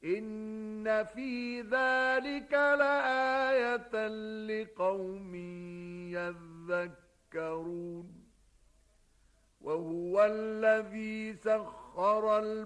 إن في ذلك لآية لقوم يذكرون. وهو الذي سخر